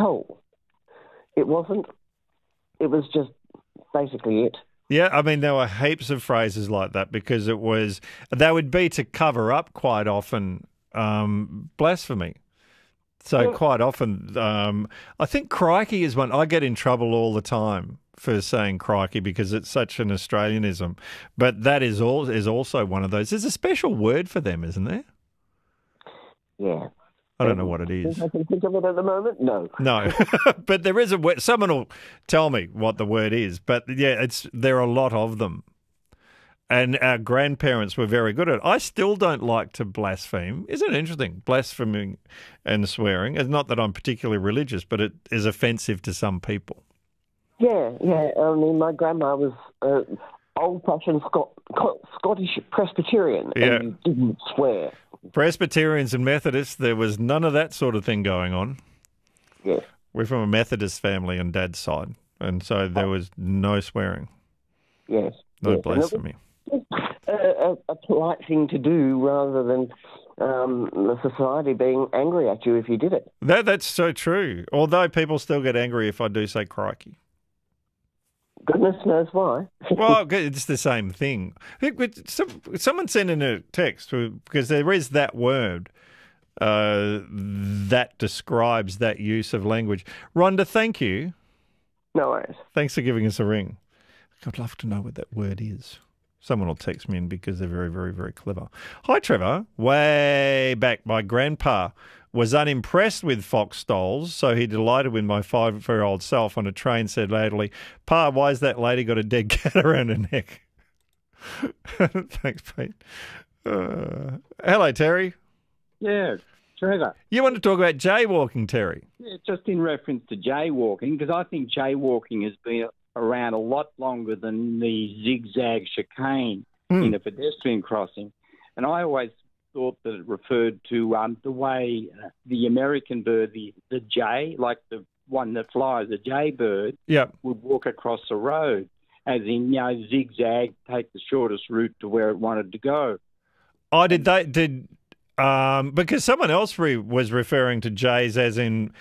hell. It wasn't. It was just basically it. Yeah, I mean, there were heaps of phrases like that because they would be to cover up quite often blasphemy. So quite often, I think crikey is one. I get in trouble all the time for saying crikey because it's such an Australianism. But that is also one of those. There's a special word for them, isn't there? Yeah. I don't know what it is. I can think of it at the moment. No. No, but there is a word. Someone will tell me what the word is. But yeah, there are a lot of them. And our grandparents were very good at it. I still don't like to blaspheme. Isn't it interesting? Blaspheming and swearing. It's not that I'm particularly religious, but it is offensive to some people. Yeah. I mean, my grandma was old-fashioned Scottish Presbyterian and didn't swear. Presbyterians and Methodists, there was none of that sort of thing going on. Yes. We're from a Methodist family on Dad's side, and so there was no swearing. Yes. No blasphemy. A polite thing to do rather than the society being angry at you if you did it. That's so true. Although people still get angry if I do say crikey. Goodness knows why. Well, it's the same thing. Someone sent in a text because there is that word that describes that use of language. Rhonda, thank you. No worries. Thanks for giving us a ring. I'd love to know what that word is. Someone will text me in because they're very, very, very clever. Hi, Trevor. Way back, my grandpa was unimpressed with fox stoles, so he delighted with my 5-year-old self on a train, said latterly, "Pa, why's that lady got a dead cat around her neck?" Thanks, Pete. Hello, Terry. Yeah, Trevor. You want to talk about jaywalking, Terry? Yeah, just in reference to jaywalking, because I think jaywalking has been around a lot longer than the zigzag chicane in a pedestrian crossing. And I always thought that it referred to the way the American bird, the jay, like the one that flies, the jaybird, would walk across the road, as in, zigzag, take the shortest route to where it wanted to go. Oh, because someone else was referring to jays as in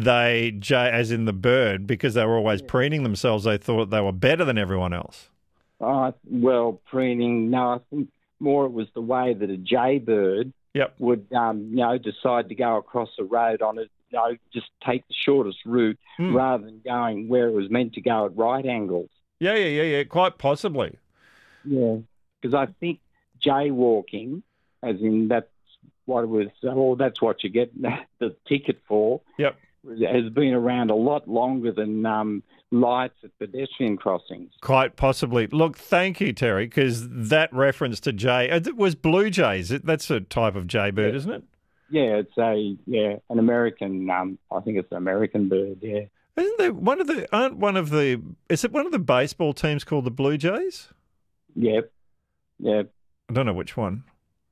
as in the bird, because they were always preening themselves. They thought they were better than everyone else. Well, preening, no, I think more it was the way that a jaybird would, decide to go across the road on it, just take the shortest route rather than going where it was meant to go at right angles. Yeah, quite possibly. Yeah, because I think jaywalking, as in that's what it was, that's what you get the ticket for. Yep. Has been around a lot longer than lights at pedestrian crossings. Quite possibly. Look, thank you, Terry, because that reference to jay, it was blue jays. That's a type of jaybird, isn't it? Yeah, it's an American. I think it's an American bird. Yeah. Isn't there is it one of the baseball teams called the Blue Jays? Yep. I don't know which one.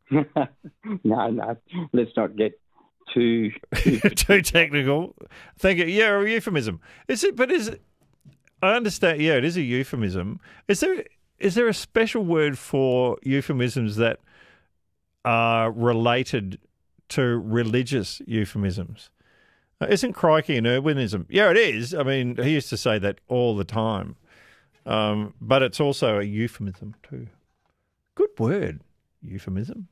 No, let's not get too technical. Thank you. Yeah, a euphemism. I understand. Yeah, it is a euphemism. Is there a special word for euphemisms that are related to religious euphemisms? Isn't crikey an urbanism? Yeah, it is. I mean, he used to say that all the time. But it's also a euphemism too. Good word, euphemism.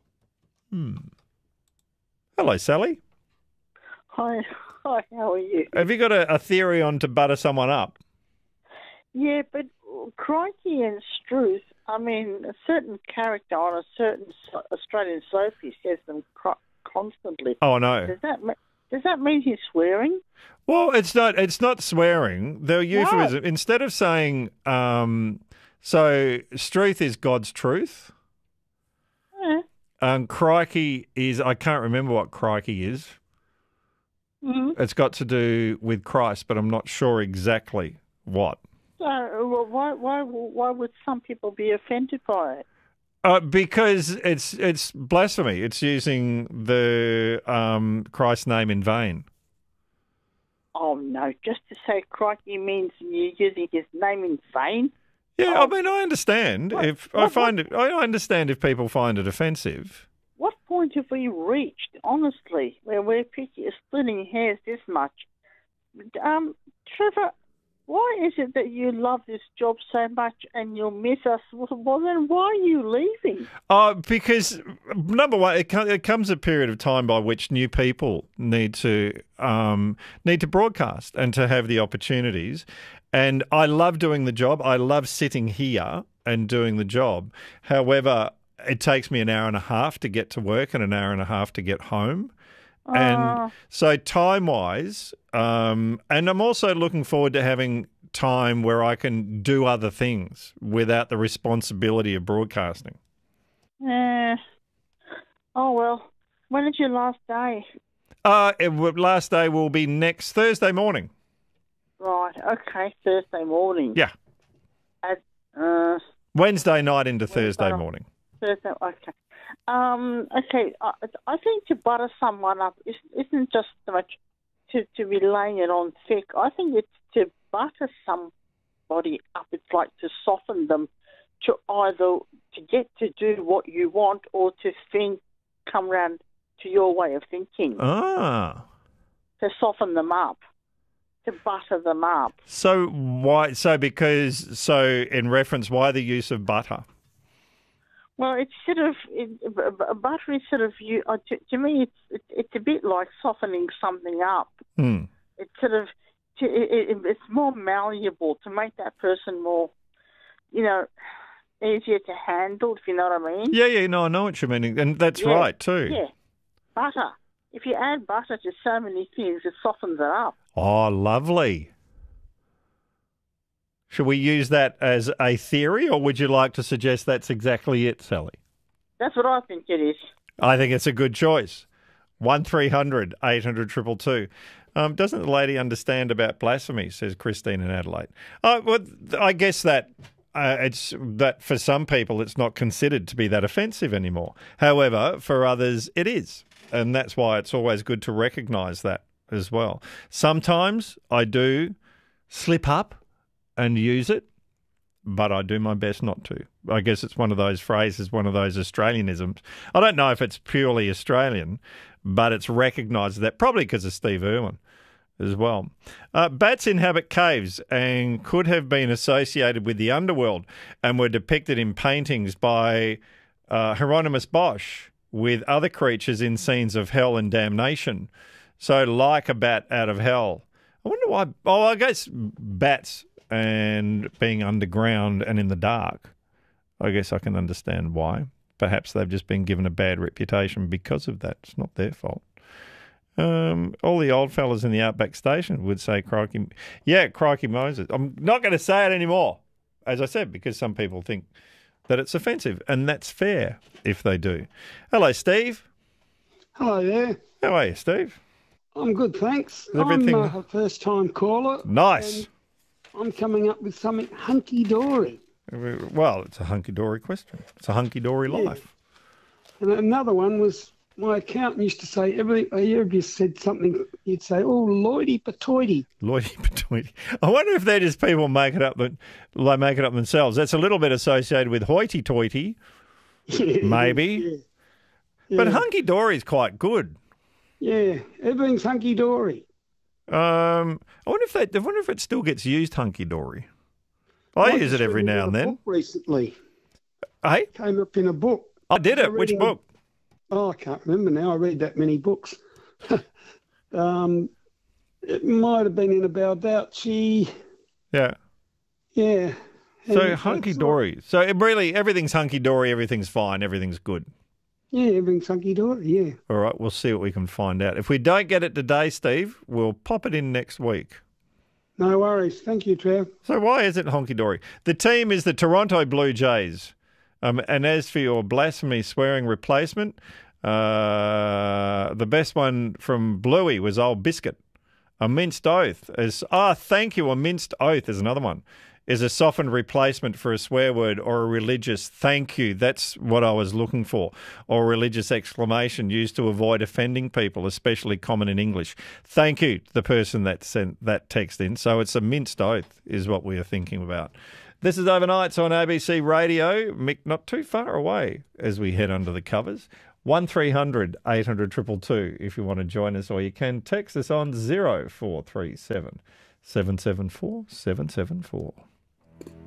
Hello, Sally. Hi, how are you? Have you got a theory on to butter someone up? Yeah, but crikey and struth, I mean, a certain character on a certain Australian soapie says them constantly. Oh, no. Does that mean he's swearing? Well, it's not swearing. The euphemism, no. Instead of saying, so struth is God's truth. Yeah. Crikey is, I can't remember what crikey is. Mm-hmm. It's got to do with Christ, but I'm not sure exactly what. Well, why would some people be offended by it? Because it's blasphemy. It's using the Christ's name in vain. Oh no! Just to say crikey means you're using his name in vain. Yeah, I mean, I understand. I understand if people find it offensive. What point have we reached, honestly, where we're splitting hairs this much Trevor, why is it that you love this job so much and you'll miss us? Well, then why are you leaving? Because, number one, it comes a period of time by which new people need to broadcast and to have the opportunities. And I love doing the job. I love sitting here and doing the job. However, it takes me an hour and a half to get to work and an hour and a half to get home. And so time-wise, and I'm also looking forward to having time where I can do other things without the responsibility of broadcasting. Oh, well, when is your last day? Last day will be next Thursday morning. Right, okay, Thursday morning. Yeah. Wednesday night into Thursday morning. Thursday, okay. Okay, I think to butter someone up isn't just so much to be laying it on thick. I think it's to butter somebody up. It's like to soften them to either to get to do what you want or to come round to your way of thinking. Ah. To soften them up. To butter them up. So why? So in reference, why the use of butter? Well, it's sort of butter is sort of to me. It's a bit like softening something up. Hmm. It's sort of it's more malleable to make that person more, easier to handle. If you know what I mean. Yeah. No, I know what you're meaning, and that's right too. Yeah, butter. If you add butter to so many things, it softens it up. Oh, lovely. Should we use that as a theory, or would you like to suggest that's exactly it, Sally? That's what I think it is. I think it's a good choice. 1300 800 222. Doesn't the lady understand about blasphemy, says Christine in Adelaide. Well, I guess that it's that for some people it's not considered to be that offensive anymore. However, for others it is. And that's why it's always good to recognise that as well. Sometimes I do slip up and use it, but I do my best not to. I guess it's one of those phrases, one of those Australianisms. I don't know if it's purely Australian, but it's recognised that probably because of Steve Irwin as well. Bats inhabit caves and could have been associated with the underworld and were depicted in paintings by Hieronymus Bosch with other creatures in scenes of hell and damnation. So like a bat out of hell. I wonder why. Oh, I guess bats and being underground and in the dark. I guess I can understand why. Perhaps they've just been given a bad reputation because of that. It's not their fault. All the old fellas in the Outback Station would say, crikey. Yeah, crikey Moses. I'm not going to say it anymore, as I said, because some people think that it's offensive, and that's fair if they do. Hello, Steve. Hello there. How are you, Steve? I'm good, thanks. Everything... I'm a first-time caller. Nice. I'm coming up with something hunky-dory. Well, it's a hunky-dory question. It's a hunky-dory life. And another one was my accountant used to say, every year you said something, you'd say, oh, loity-patoity. Loity-patoity. I wonder if they're just people make it up themselves. That's a little bit associated with hoity-toity, maybe. Yeah. But hunky-dory is quite good. Yeah, everything's hunky-dory. I wonder if it still gets used hunky-dory. I use it every now and then. Book recently. Hey? It came up in a book. I did it. Which book? Oh, I can't remember now. I read that many books. It might have been in about Bouchy. Yeah. Yeah. So hunky-dory. So everything's hunky-dory, everything's fine, everything's good. Yeah, everything's hunky-dory, yeah. All right, we'll see what we can find out. If we don't get it today, Steve, we'll pop it in next week. No worries. Thank you, Trev. So why is it honky-dory? The team is the Toronto Blue Jays. And as for your blasphemy swearing replacement, the best one from Bluey was Old Biscuit. A minced oath thank you. A minced oath is another one. Is a softened replacement for a swear word or a religious thank you. That's what I was looking for. Or a religious exclamation used to avoid offending people, especially common in English. Thank you to the person that sent that text in. So it's a minced oath is what we are thinking about. This is Overnights on ABC Radio. Mick, not too far away as we head under the covers. 1300 800 222 if you want to join us, or you can text us on 0437 774 774.